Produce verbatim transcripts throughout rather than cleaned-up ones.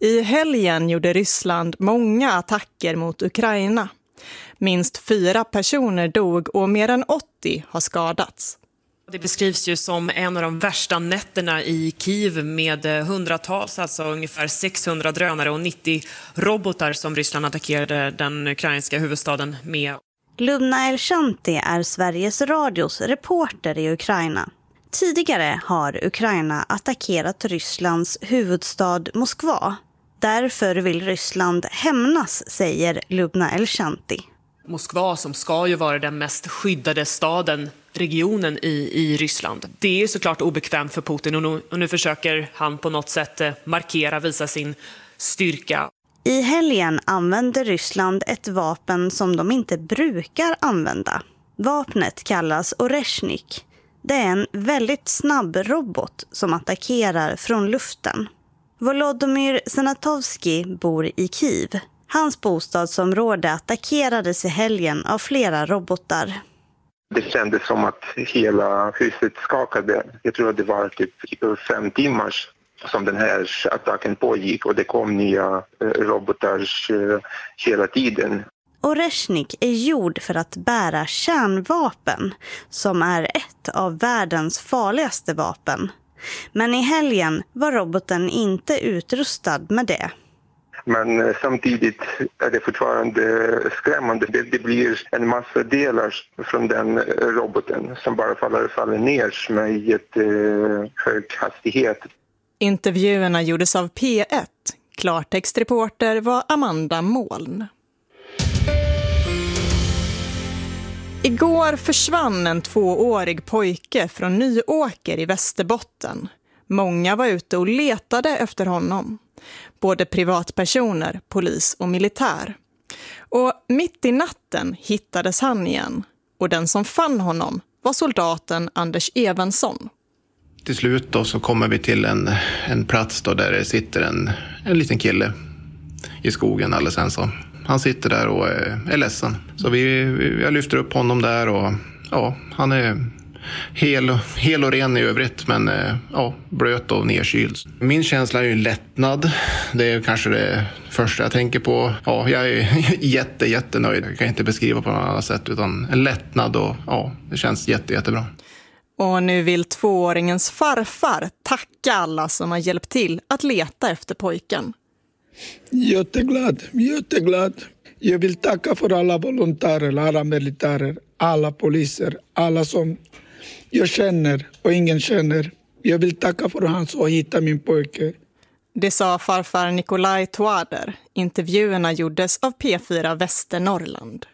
I helgen gjorde Ryssland många attacker mot Ukraina. Minst fyra personer dog och mer än åttio har skadats. Det beskrivs ju som en av de värsta nätterna i Kiev med hundratals, alltså ungefär sexhundra drönare och nittio robotar som Ryssland attackerade den ukrainska huvudstaden med. Lubna Elshanti är Sveriges Radios reporter i Ukraina. Tidigare har Ukraina attackerat Rysslands huvudstad Moskva. Därför vill Ryssland hämnas, säger Lubna Elshanti. Moskva, som ska ju vara den mest skyddade staden, regionen i, i Ryssland. Det är såklart obekvämt för Putin och nu, och nu försöker han på något sätt markera, visa sin styrka. I helgen använder Ryssland ett vapen som de inte brukar använda. Vapnet kallas Oreshnik. Det är en väldigt snabb robot som attackerar från luften. Volodymyr Senatovsky bor i Kiev. Hans bostadsområde attackerades i helgen av flera robotar. Det kändes som att hela huset skakade. Jag tror att det var typ fem timmar som den här attacken pågick och det kom nya robotar hela tiden. Oreshnik är gjord för att bära kärnvapen, som är ett av världens farligaste vapen. Men i helgen var roboten inte utrustad med det. Men samtidigt är det fortfarande skrämmande. Det, det blir en massa delar från den roboten som bara faller, faller ner med jättehög hastighet. Intervjuerna gjordes av P ett. Klartextreporter var Amanda Moln. Igår försvann en tvåårig pojke från Nyåker i Västerbotten. Många var ute och letade efter honom. Både privatpersoner, polis och militär. Och mitt i natten hittades han igen. Och den som fann honom var soldaten Anders Evensson. Till slut då så kommer vi till en, en plats då där det sitter en, en liten kille i skogen alldeles ensam. Han sitter där och är, är ledsen. Så vi, vi, jag lyfter upp honom där och ja, han är hel, hel och ren i övrigt men ja, blöt och nedkyld. Min känsla är ju lättnad. Det är kanske det första jag tänker på. Ja, jag är jätte, jättenöjd. Jag kan inte beskriva på något annat sätt utan en lättnad och ja, det känns jätte, jättebra. Och nu vill tvååringens farfar tacka alla som har hjälpt till att leta efter pojken. Jätteglad, jätteglad. Jag vill tacka för alla volontärer, alla militärer, alla poliser, alla som jag känner och ingen känner. Jag vill tacka för han som hittar min pojke. Det sa farfar Nikolaj Toader. Intervjuerna gjordes av P fyra Västernorrland.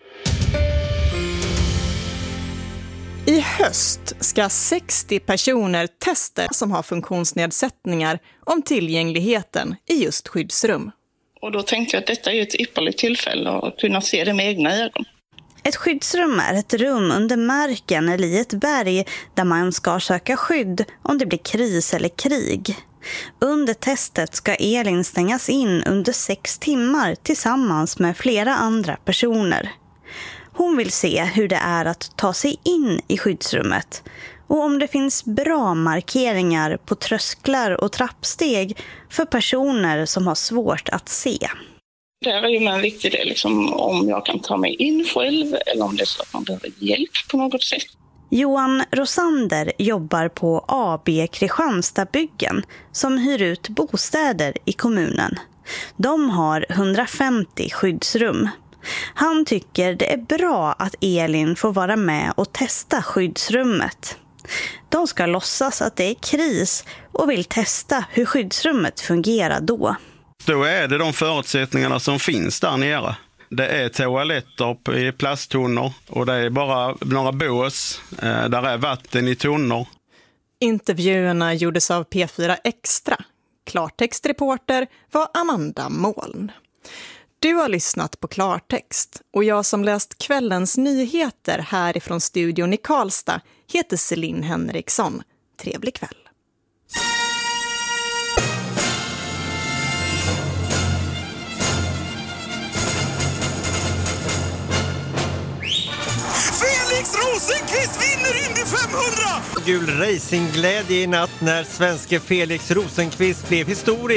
I höst ska sextio personer testa som har funktionsnedsättningar om tillgängligheten i just skyddsrum. Och då tänkte jag att detta är ett ypperligt tillfälle att kunna se det med egna ögon. Ett skyddsrum är ett rum under marken eller i ett berg där man ska söka skydd om det blir kris eller krig. Under testet ska Elin stängas in under sex timmar tillsammans med flera andra personer. Hon vill se hur det är att ta sig in i skyddsrummet och om det finns bra markeringar på trösklar och trappsteg för personer som har svårt att se. Det är ju en viktig del, liksom, om jag kan ta mig in själv eller om det är så att man behöver hjälp på något sätt. Johan Rosander jobbar på A B Kristianstadsbyggen som hyr ut bostäder i kommunen. De har hundrafemtio skyddsrum. Han tycker det är bra att Elin får vara med och testa skyddsrummet. De ska låtsas att det är kris och vill testa hur skyddsrummet fungerar då. Då är det de förutsättningarna som finns där nere. Det är toaletter i plasttunnor och det är bara några bås. Där är vatten i tunnor. Intervjuerna gjordes av P fyra Extra. Klartextreporter var Amanda Moln. Du har lyssnat på Klartext och jag som läst kvällens nyheter härifrån studion i Karlstad heter Celine Henriksson. Trevlig kväll. Felix Rosenqvist vinner Indy femhundra! Gul racingglädje i natt när svenske Felix Rosenqvist blev historisk.